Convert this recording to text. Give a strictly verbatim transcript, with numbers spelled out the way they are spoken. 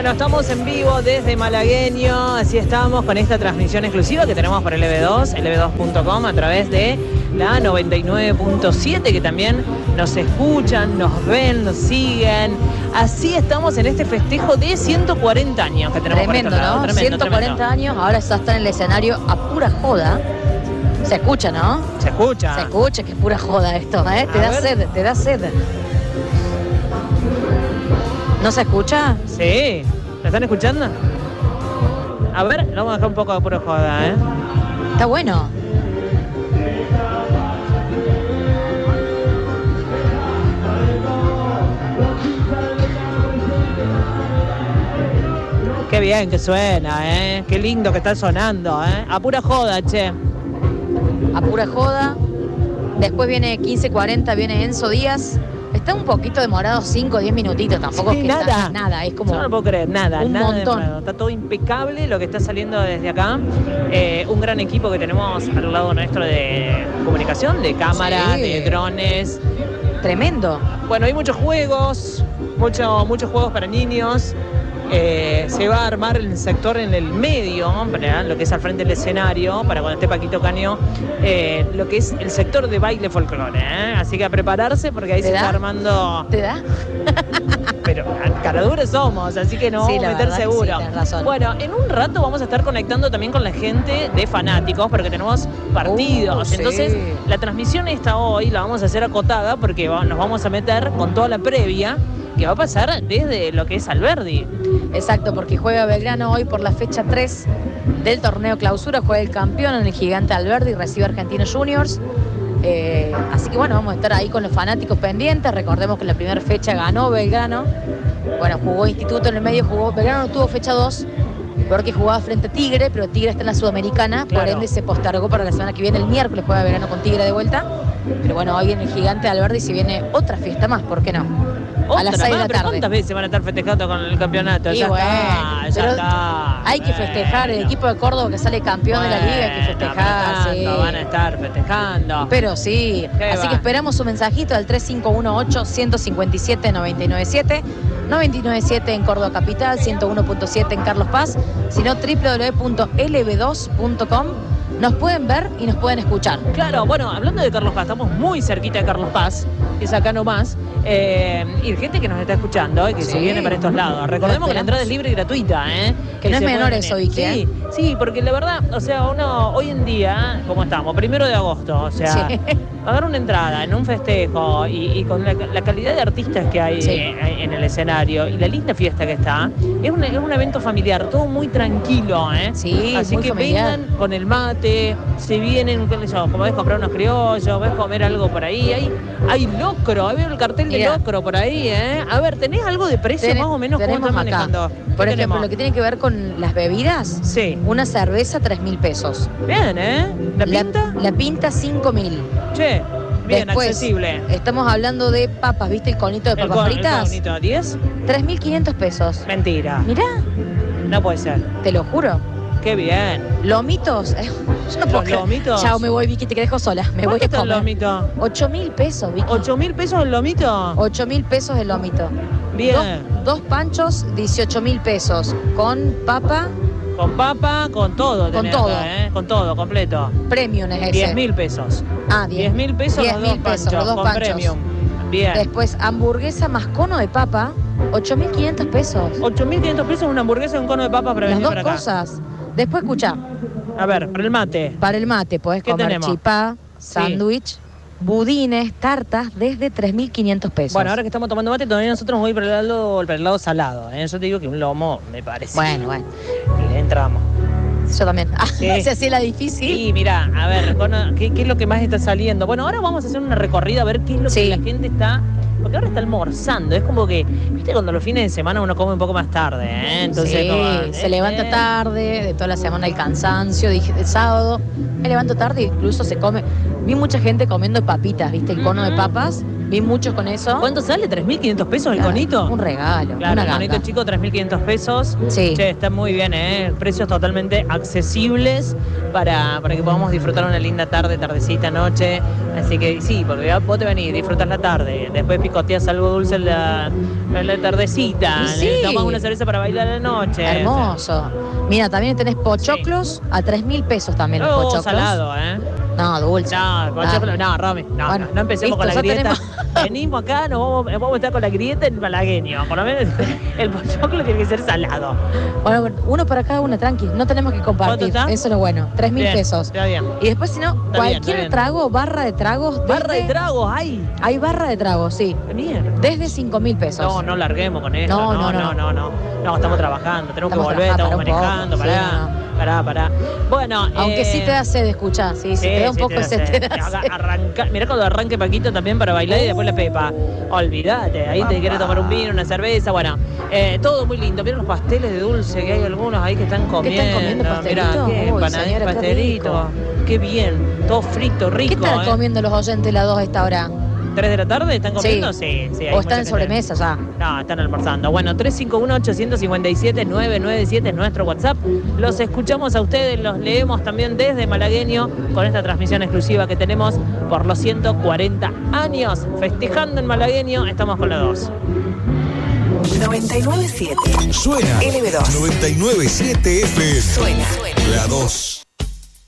Bueno, estamos en vivo desde Malagueño, así estamos con esta transmisión exclusiva que tenemos por L B dos, L B dos punto com, a través de la noventa y nueve punto siete, que también nos escuchan, nos ven, nos siguen. Así estamos en este festejo de ciento cuarenta años que tenemos. Tremendo, por este lado. ¿no? Tremendo, ciento cuarenta tremendo. años, ahora ya está en el escenario a pura joda. Se escucha, ¿no? Se escucha. Se escucha, que es pura joda esto, ¿eh? Te A da ver. sed, te da sed. ¿No se escucha? Sí, ¿lo están escuchando? A ver, le vamos a dejar un poco de pura joda, ¿eh? Está bueno. Qué bien que suena, ¿eh? Qué lindo que está sonando, ¿eh? A pura joda, che. A pura joda. Después viene quince cuarenta, viene Enzo Díaz. Está un poquito demorado, cinco o diez minutitos. Tampoco Sí, es que nada. está- nada, es como Yo no lo puedo creer, nada, un nada de montón. demorado. Está todo impecable lo que está saliendo desde acá. Eh, un gran equipo que tenemos al lado nuestro de comunicación, de cámaras, Sí. de drones. tremendo. Bueno, hay muchos juegos, mucho, muchos juegos para niños. Eh, se va a armar el sector en el medio, para lo que es al frente del escenario, para cuando esté Paquito Caño, eh, lo que es el sector de baile folclore, ¿eh? Así que a prepararse porque ahí ¿Te se da? está armando. ¿Te da? Pero caraduras somos, así que nos Sí, vamos a la meter verdad que seguro. sí, tenés razón. Bueno, en un rato vamos a estar conectando también con la gente de fanáticos, porque tenemos partidos. Uh, sí. Entonces, la transmisión esta hoy la vamos a hacer acotada porque va- nos vamos a meter con toda la previa que va a pasar desde lo que es Alberdi. Exacto, porque juega Belgrano hoy por la fecha tres del torneo clausura, juega el campeón en el Gigante Alberdi, recibe a Argentinos Juniors. Eh, así que bueno, vamos a estar ahí con los fanáticos pendientes. Recordemos que en la primera fecha ganó Belgrano. Bueno, jugó Instituto en el medio, jugó. Belgrano no tuvo fecha dos, porque jugaba frente a Tigre, pero Tigre está en la Sudamericana, Claro. por ende se postergó para la semana que viene. El miércoles juega Belgrano con Tigre de vuelta. Pero bueno, hoy en el Gigante Alberdi se viene otra fiesta más, ¿por qué no? Otra a las seis de más, la pero tarde. ¿cuántas veces van a estar festejando con el campeonato? Y ya bueno, está, ya pero está. Hay que festejar, el Bueno. equipo de Córdoba que sale campeón de la liga, hay que Bueno, festejar, pero sí. tanto van a estar festejando. Pero sí, ¿Qué así va? que esperamos su mensajito al tres cinco uno ocho, uno cinco siete, nueve nueve siete, noventa y nueve siete en Córdoba Capital, ciento uno punto siete en Carlos Paz, sino doble u doble u doble u punto L B dos punto com. Nos pueden ver y nos pueden escuchar. Claro, bueno, hablando de Carlos Paz, estamos muy cerquita de Carlos Paz, que es acá nomás, eh, y gente que nos está escuchando y que Sí. se viene para estos lados. Recordemos que la esperamos. entrada es libre y gratuita, ¿eh? Que no es se menor pueden eso, venir. Vicky, Sí, sí, porque la verdad, o sea, uno hoy en día, ¿cómo estamos? Primero de agosto, o sea, Sí. pagar una entrada en un festejo y, y con la, la calidad de artistas que hay Sí. eh, en el escenario y la linda fiesta que está, es un, es un evento familiar, todo muy tranquilo, ¿eh? Sí, Así muy que familiar. vengan con el mate, se vienen, qué sé yo, como ves comprar unos criollos, ves comer algo por ahí, hay, hay locro, ahí veo el cartel de Mira. locro por ahí, ¿eh? A ver, ¿tenés algo de precio Ten- más o menos? ¿Cómo tenemos están acá, manejando? por ¿Qué ejemplo, tenemos? lo que tiene que ver con las bebidas, Sí. una cerveza tres mil pesos. Bien, ¿eh? ¿La pinta? La, pinta cinco mil. Che, bien, Después, accesible. Estamos hablando de papas, ¿viste el conito de El papas co- el fritas? conito, ¿diez? tres mil quinientos pesos. Mentira. Mirá, No puede ser. te lo juro. Qué bien. Lomitos. eh, Yo no puedo ¿Los creer. lomitos? Chao, me voy, Vicky, te dejo sola. Me voy ¿Cuánto a está el comer. lomito? ocho mil pesos, Vicky. ¿Ocho mil pesos el lomito? ocho mil pesos el lomito. Bien. Dos, dos panchos, dieciocho mil pesos. Con papa Con papa, con todo. Con tenés todo. acá, ¿eh? Con todo, completo. premium es ese. diez mil pesos. Ah, diez mil pesos diez los mil dos pesos, panchos, los dos con panchos. premium. Bien. Después, hamburguesa más cono de papa, ocho mil quinientos pesos. ocho mil quinientos pesos una hamburguesa y un cono de papas para Las venir dos para acá. cosas. Después, escuchá, A ver, para el mate. para el mate podés ¿Qué comer tenemos? chipá, sándwich, budines, tartas, desde tres mil quinientos pesos. Bueno, ahora que estamos tomando mate, todavía nosotros nos voy para el lado, para el lado salado. ¿eh? Yo te digo que un lomo me parece. Bueno, bueno. Y le entramos. Yo también. Ah, Sí. se hacía la difícil. Sí, mira, a ver, cono- ¿qué, ¿qué es lo que más está saliendo? Bueno, ahora vamos a hacer una recorrida a ver qué es lo Sí. que la gente está... Porque ahora está almorzando. Es como que, viste, cuando los fines de semana uno come un poco más tarde, ¿eh? Entonces, sí, como, se eh, levanta eh. tarde, de toda la semana el cansancio, dije, el sábado me levanto tarde, incluso se come. Vi mucha gente comiendo papitas, ¿viste? El cono de Ujú. papas Vi muchos con eso. ¿Cuánto sale? ¿tres mil quinientos pesos el Claro, conito? Un regalo, Claro, una el ganga. conito chico, tres mil quinientos pesos. Sí. Che, está muy bien, ¿eh? Precios totalmente accesibles para, para que podamos disfrutar una linda tarde, tardecita, noche. Así que sí, porque ya vos te venís, disfrutas la tarde, después picoteas algo dulce en la, en la tardecita, Sí. tomas una cerveza para bailar a la noche. Hermoso. Mira, también tenés pochoclos a tres mil pesos también los Oh, pochoclos. salado, ¿eh? No, dulce. No, pochoclo, no, Romy, no, Bueno, no, no empecemos listo, con la ya grieta. tenemos- Venimos acá, nos vamos, vamos a estar con la grieta en malagueño. Por lo menos el pochoclo tiene que ser salado. Bueno, uno para cada uno, tranqui. No tenemos que compartir. ¿Cuánto está? Eso es lo bueno. Tres mil Bien, pesos. está bien. Y después, si no, bien, cualquier está bien. trago, barra de tragos. Barra de desde- tragos, ay. Hay barra de tragos, sí. Mierda. Desde cinco mil pesos. No, no larguemos con esto. No, No, no, no, no. no, no. No, estamos trabajando, tenemos Estamos que volver, estamos trabajando, pará un manejando, poco, pará, sí, pará, pará. Bueno, Aunque eh, sí te da sed, escuchá. Sí, sí, te da un poco de sed, te da Haga- sed. arranca- Mirá cuando arranque Paquito también para bailar y después la Pepa. Olvídate, ahí te quieres tomar un vino, una cerveza, bueno, eh, todo muy lindo. Miren los pasteles de dulce que hay algunos ahí que están comiendo. comiendo, Mirá, pastelito? qué Uy, empanadita, señora, qué pastelito. rico. Qué bien, todo frito, rico. ¿Qué están eh. comiendo los oyentes de la dos a esta hora? ¿Tres de la tarde están comiendo? Sí, sí. hay ¿O mucha están en gente. sobremesa ya? No, están almorzando. Bueno, tres cinco uno, ocho cinco siete, nueve nueve siete es nuestro WhatsApp. Los escuchamos a ustedes, los leemos también desde Malagueño con esta transmisión exclusiva que tenemos por los ciento cuarenta años. Festejando en Malagueño, estamos con la dos. noventa y nueve punto siete. Suena L B dos. noventa y nueve punto siete F M. Suena. La dos.